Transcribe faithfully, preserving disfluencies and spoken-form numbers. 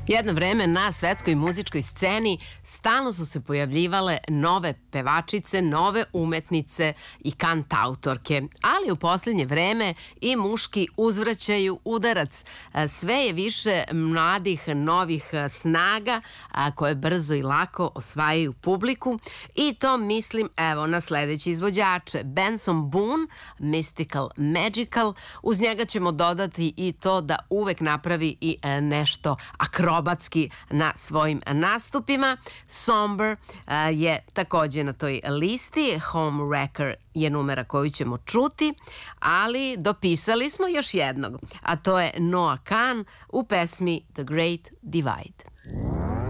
Jedno vreme na svetskoj muzičkoj sceni stalno su se pojavljivale nove pevačice, nove umetnice i kantautorke, ali u posljednje vreme i muški uzvraćaju udarac. Sve je više mladih novih snaga koje brzo i lako osvajaju publiku i to mislim evo na sledeće izvođače. Benson Boone, Mystical Magical, uz njega ćemo dodati i to da uvek napravi i nešto akrobatski na svojim nastupima. Somber je takođe na toj listi, Home Wrecker je numera koju ćemo čuti, ali dopisali smo još jednog, a to je Noah Kahan u pesmi The Great Divide.